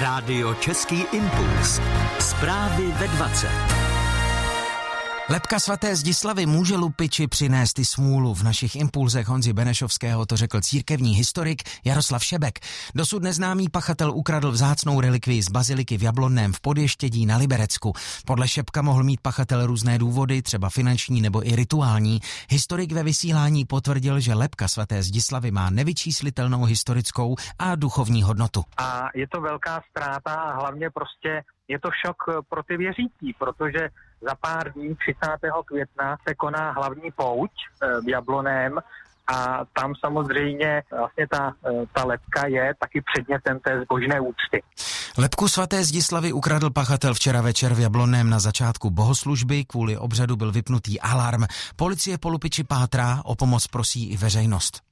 Rádio Český impuls. Zprávy ve 20. Lebka svaté Zdislavy může lupiči přinést i smůlu. V našich impulzech Honzy Benešovského to řekl církevní historik Jaroslav Šebek. Dosud neznámý pachatel ukradl vzácnou relikvii z baziliky v Jablonném v Podještědí na Liberecku. Podle Šebka mohl mít pachatel různé důvody, třeba finanční nebo i rituální. Historik ve vysílání potvrdil, že lebka svaté Zdislavy má nevyčíslitelnou historickou a duchovní hodnotu. A je to velká ztráta a hlavně prostě je to šok pro ty věřící, protože za pár dní, 30. května, se koná hlavní pouť v Jablonném a tam samozřejmě vlastně ta lebka je taky předmětem té zbožné úcty. Lebku svaté Zdislavy ukradl pachatel včera večer v Jablonném na začátku bohoslužby. Kvůli obřadu byl vypnutý alarm. Policie po lupiči pátrá, o pomoc prosí i veřejnost.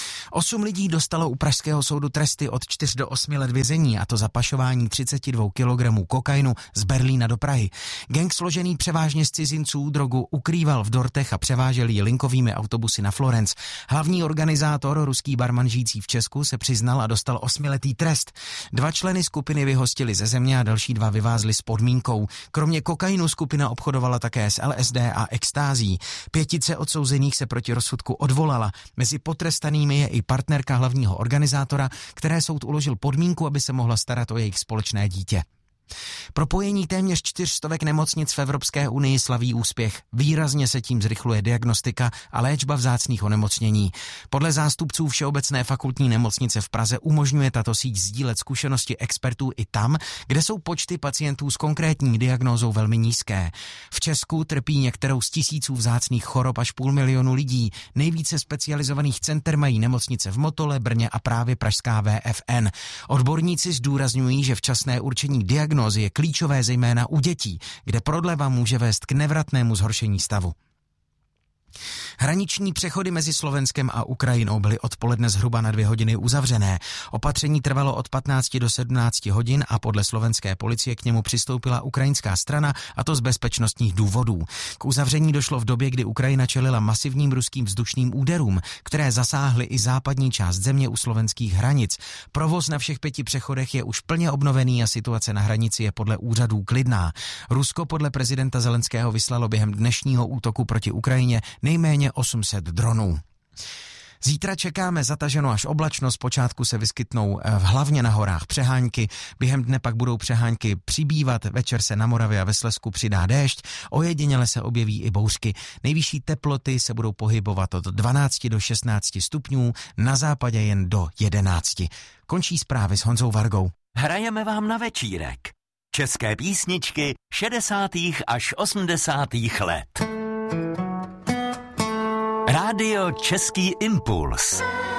8 lidí dostalo u pražského soudu tresty od 4 do 8 let vězení, a to za pašování 32 kg kokainu z Berlína do Prahy. Gang složený převážně z cizinců drogu ukrýval v dortech a převážel ji linkovými autobusy na Florenc. Hlavní organizátor, ruský barman žijící v Česku, se přiznal a dostal 8letý trest. 2 členy skupiny vyhostili ze země a další 2 vyvázli s podmínkou. Kromě kokainu skupina obchodovala také s LSD a extází. 5 odsouzených se proti rozsudku odvolala. Mezi potrestanými je i partnerka hlavního organizátora, které soud uložil podmínku, aby se mohla starat o jejich společné dítě. Propojení téměř 400 nemocnic v Evropské unii slaví úspěch. Výrazně se tím zrychluje diagnostika a léčba vzácných onemocnění. Podle zástupců Všeobecné fakultní nemocnice v Praze umožňuje tato síť sdílet zkušenosti expertů i tam, kde jsou počty pacientů s konkrétní diagnózou velmi nízké. V Česku trpí některou z tisíců vzácných chorob až 500 000 lidí. Nejvíce specializovaných center mají nemocnice v Motole, Brně a právě pražská VFN. Odborníci zdůrazňují, že včasné určení diagnózy je klíčové zejména u dětí, kde prodleva může vést k nevratnému zhoršení stavu. Hraniční přechody mezi Slovenskem a Ukrajinou byly odpoledne zhruba na 2 hodiny uzavřené. Opatření trvalo od 15 do 17 hodin a podle slovenské policie k němu přistoupila ukrajinská strana, a to z bezpečnostních důvodů. K uzavření došlo v době, kdy Ukrajina čelila masivním ruským vzdušným úderům, které zasáhly i západní část země u slovenských hranic. Provoz na všech 5 přechodech je už plně obnovený a situace na hranici je podle úřadů klidná. Rusko podle prezidenta Zelenského vyslalo během dnešního útoku proti Ukrajině nejméně 800 dronů. Zítra čekáme zataženou až oblačno, zpočátku se vyskytnou hlavně na horách přehánky, během dne pak budou přehánky přibývat, večer se na Moravě a ve Slezsku přidá déšť, ojediněle se objeví i bouřky. Nejvyšší teploty se budou pohybovat od 12 do 16 stupňů, na západě jen do 11. Končí zprávy s Honzou Vargou. Hrajeme vám na večírek. České písničky 60. až 80. let. Rádio Český impuls.